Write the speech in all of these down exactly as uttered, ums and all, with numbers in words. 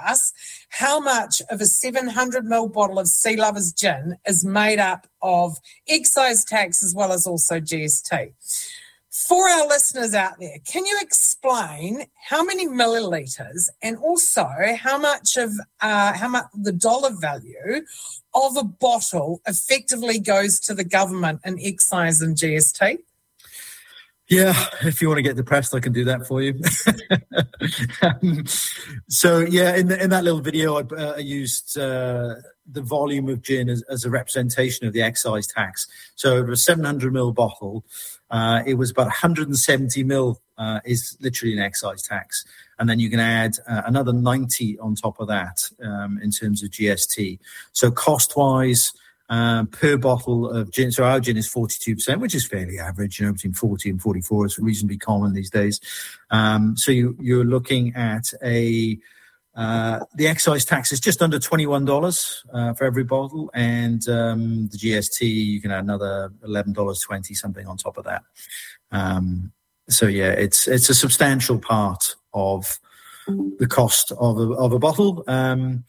us how much of a seven hundred milliliter bottle of Sea Lovers Gin is made up of excise tax as well as also G S T. For our listeners out there, can you explain how many millilitres and also how much of uh, how much the dollar value of a bottle effectively goes to the government in excise and G S T? Yeah, if you want to get depressed, I can do that for you. um, so, yeah, in, the, in that little video, I, uh, I used uh, the volume of gin as, as a representation of the excise tax. So, a seven hundred milliliter bottle, uh, it was about one hundred seventy milliliters uh, is literally an excise tax. And then you can add uh, another ninety on top of that um, in terms of G S T. So, cost-wise, Um, per bottle of gin, so our gin is forty-two percent, which is fairly average, you know, between forty and forty-four is reasonably common these days. Um, so you, you're looking at a, uh, the excise tax is just under twenty-one dollars uh, for every bottle, and um, the G S T, you can add another eleven dollars and twenty cents, something on top of that. Um, so yeah, it's it's a substantial part of the cost of a, of a bottle. Um,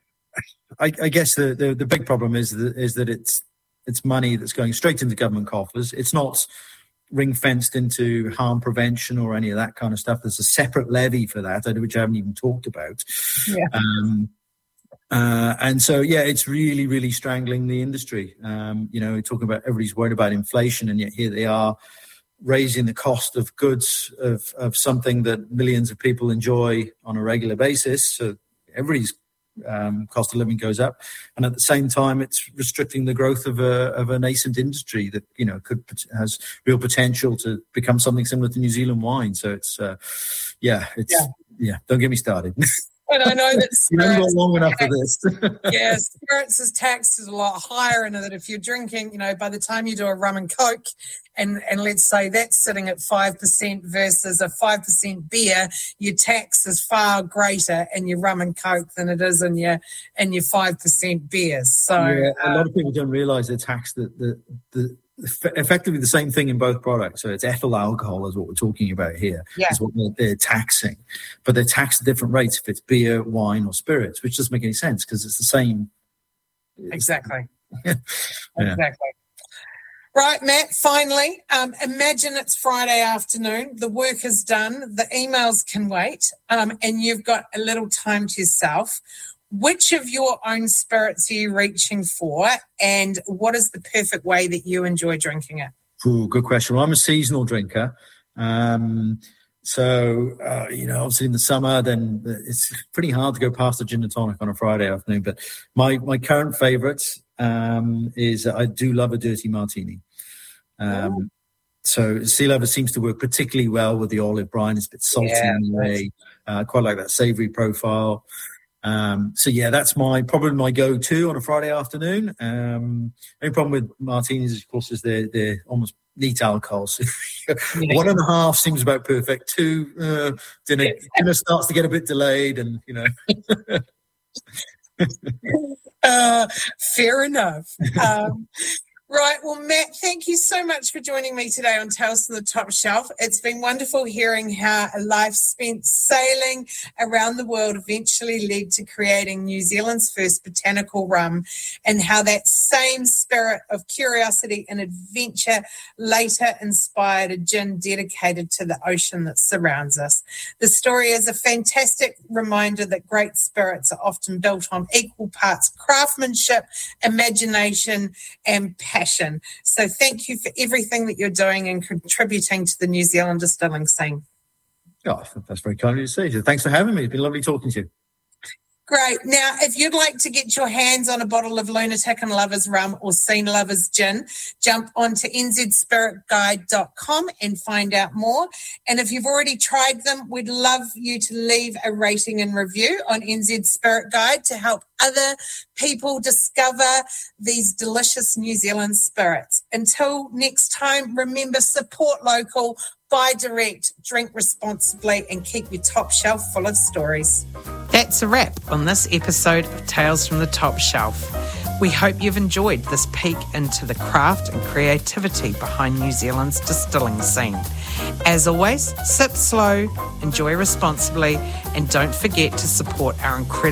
I, I guess the, the, the big problem is that, is that it's it's money that's going straight into government coffers. It's not ring-fenced into harm prevention or any of that kind of stuff. There's a separate levy for that, which I haven't even talked about. Yeah. Um, uh, and so, yeah, it's really, really strangling the industry. Um, you know, we're talking about everybody's worried about inflation, and yet here they are raising the cost of goods of, of something that millions of people enjoy on a regular basis. So everybody's Um, cost of living goes up, and at the same time, it's restricting the growth of a of a nascent industry that you know could has real potential to become something similar to New Zealand wine. So it's uh, yeah, it's yeah. yeah. Don't get me started. And I know that you haven't got long enough for this. Yeah, spirits is taxed is a lot higher, and that if you're drinking, you know, by the time you do a rum and coke, and and let's say that's sitting at five percent versus a five percent beer, your tax is far greater in your rum and coke than it is in your in your five percent beers. So yeah, a um, lot of people don't realise they're taxed the the the. Effectively the same thing in both products. So it's ethyl alcohol is what we're talking about here. Yeah. Is what they're, they're taxing. But they're taxed at different rates if it's beer, wine or spirits, which doesn't make any sense because it's the same. Exactly. Yeah. Exactly. Right, Matt, finally, um, imagine it's Friday afternoon, the work is done, the emails can wait, um, and you've got a little time to yourself. Which of your own spirits are you reaching for, and what is the perfect way that you enjoy drinking it? Ooh, good question. Well, I'm a seasonal drinker. Um, so, uh, you know, obviously in the summer, then it's pretty hard to go past a gin and tonic on a Friday afternoon. But my, my current favourite um, is I do love a dirty martini. Um, oh. So Sea Lover seems to work particularly well with the olive brine. It's a bit salty yeah, in a way. Uh, quite like that savoury profile. Um, so yeah, that's my probably my go-to on a Friday afternoon. Um, only problem with martinis, of course, is they're they're almost neat alcohols. One and a half seems about perfect. Two, uh, dinner dinner starts to get a bit delayed, and you know. uh, fair enough. Um, Right. Well, Matt, thank you so much for joining me today on Tales from the Top Shelf. It's been wonderful hearing how a life spent sailing around the world eventually led to creating New Zealand's first botanical rum, and how that same spirit of curiosity and adventure later inspired a gin dedicated to the ocean that surrounds us. The story is a fantastic reminder that great spirits are often built on equal parts craftsmanship, imagination, and passion. Passion. So thank you for everything that you're doing and contributing to the New Zealand distilling scene. Oh, that's very kind of you to say. So thanks for having me. It's been lovely talking to you. Great. Now, if you'd like to get your hands on a bottle of Lunatic and Lovers Rum or Sea Lovers Gin, jump onto n z spirit guide dot com and find out more. And if you've already tried them, we'd love you to leave a rating and review on N Z Spirit Guide to help other people discover these delicious New Zealand spirits. Until next time, remember, support local, buy direct, drink responsibly, and keep your top shelf full of stories. That's a wrap on this episode of Tales from the Top Shelf. We hope you've enjoyed this peek into the craft and creativity behind New Zealand's distilling scene. As always, sip slow, enjoy responsibly, and don't forget to support our incredible